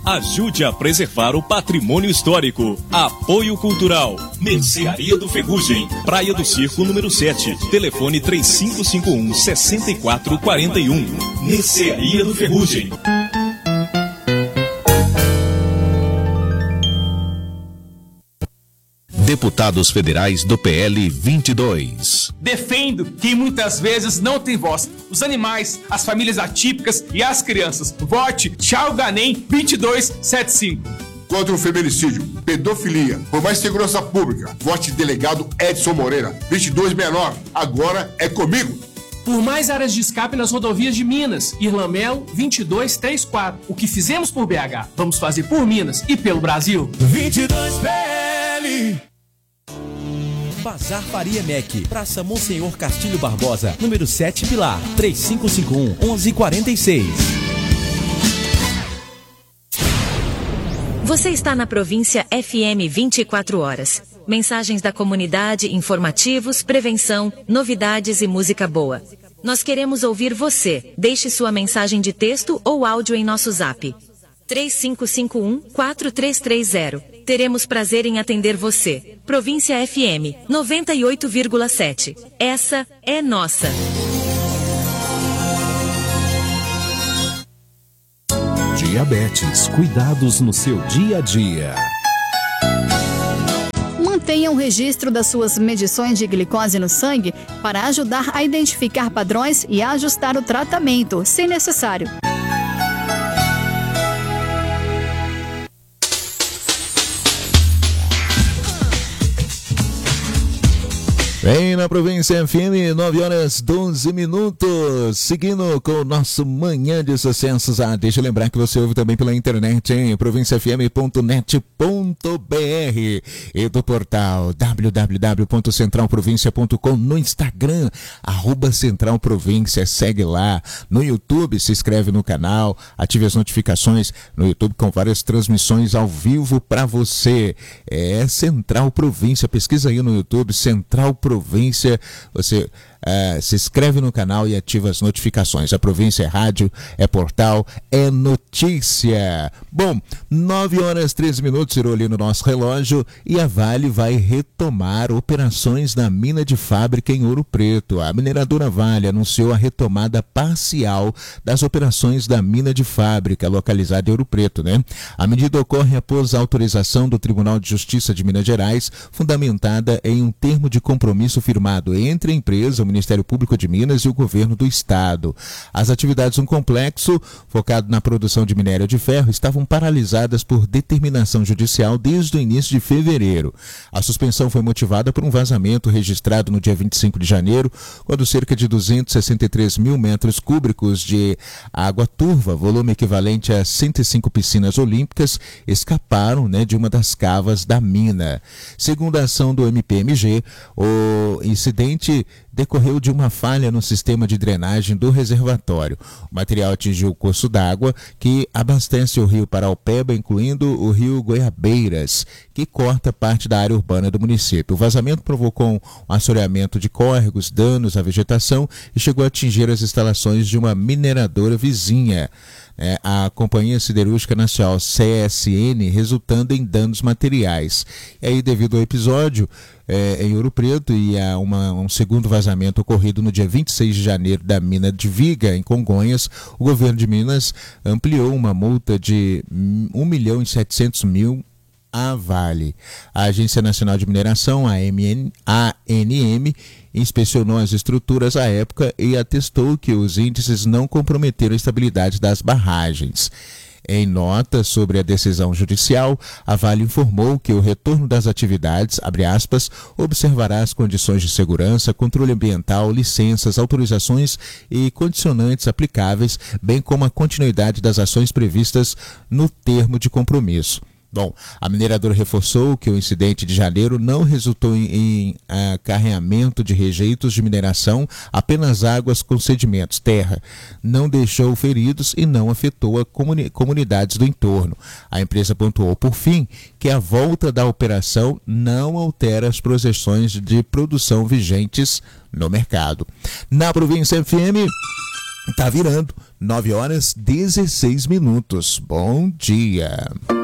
Ajude a preservar o patrimônio histórico. Apoio Cultural. Mercearia do Ferrugem. Praia do Circo, número 7. Telefone 3551-6441. Mercearia do Ferrugem. Deputados federais do PL 22. Defendo quem muitas vezes não tem voz. Os animais, as famílias atípicas e as crianças. Vote Thiago Ganem 2275. Contra o feminicídio, pedofilia, por mais segurança pública. Vote delegado Edson Moreira 2269. Agora é comigo. Por mais áreas de escape nas rodovias de Minas. Irlamelo 2234. O que fizemos por BH, vamos fazer por Minas e pelo Brasil. 22 PL. Bazar Faria Mec, Praça Monsenhor Castilho Barbosa, número 7 Pilar, 3551-1146. Você está na Província FM 24 horas. Mensagens da comunidade, informativos, prevenção, novidades e música boa. Nós queremos ouvir você. Deixe sua mensagem de texto ou áudio em nosso zap. 3551-4330. Teremos prazer em atender você. Província FM 98,7. Essa é nossa. Diabetes, cuidados no seu dia a dia. Mantenha um registro das suas medições de glicose no sangue para ajudar a identificar padrões e ajustar o tratamento, se necessário. Vem na Província FM, 9 horas 12 minutos, seguindo com o nosso Manhã de Sucessos. Deixa eu lembrar que você ouve também pela internet em provinciafm.net.br e do portal www.centralprovincia.com, no Instagram, @centralprovíncia, segue lá. No YouTube, se inscreve no canal, ative as notificações no YouTube com várias transmissões ao vivo para você. É Central Província, pesquisa aí no YouTube, Central Província, você se inscreve no canal e ativa as notificações. A Província é rádio, é portal, é notícia. Bom, 9 horas 13 minutos, tirou ali no nosso relógio, e a Vale vai retomar operações na mina de fábrica em Ouro Preto. A mineradora Vale anunciou a retomada parcial das operações da mina de fábrica localizada em Ouro Preto, né? A medida ocorre após a autorização do Tribunal de Justiça de Minas Gerais, fundamentada em um termo de compromisso firmado entre a empresa, o Ministério Público de Minas e o governo do estado. As atividades no complexo, focado na produção de minério de ferro, estavam paralisadas por determinação judicial desde o início de fevereiro. A suspensão foi motivada por um vazamento registrado no dia 25 de janeiro, quando cerca de 263 mil metros cúbicos de água turva, volume equivalente a 105 piscinas olímpicas, escaparam, de uma das cavas da mina. Segundo a ação do MPMG, o incidente decorreu de uma falha no sistema de drenagem do reservatório. O material atingiu o curso d'água que abastece o rio Paraupeba, incluindo o rio Goiabeiras, que corta parte da área urbana do município. O vazamento provocou um assoreamento de córregos, danos à vegetação e chegou a atingir as instalações de uma mineradora vizinha, a Companhia Siderúrgica Nacional, CSN, resultando em danos materiais. E aí, devido ao episódio em Ouro Preto e a um segundo vazamento ocorrido no dia 26 de janeiro da mina de Viga, em Congonhas, o governo de Minas ampliou uma multa de 1.700.000 à Vale. A Agência Nacional de Mineração, a ANM, inspecionou as estruturas à época e atestou que os índices não comprometeram a estabilidade das barragens. Em nota sobre a decisão judicial, a Vale informou que o retorno das atividades, abre aspas, observará as condições de segurança, controle ambiental, licenças, autorizações e condicionantes aplicáveis, bem como a continuidade das ações previstas no termo de compromisso. Bom, a mineradora reforçou que o incidente de janeiro não resultou em acarreamento de rejeitos de mineração, apenas águas com sedimentos, terra. Não deixou feridos e não afetou comunidades do entorno. A empresa pontuou, por fim, que a volta da operação não altera as projeções de produção vigentes no mercado. Na Província FM, Tá virando 9 horas 16 minutos. Bom dia.